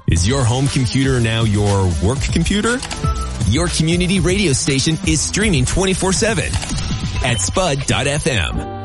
Is your home computer now your work computer? Your community radio station is streaming 24/7 at spud.fm.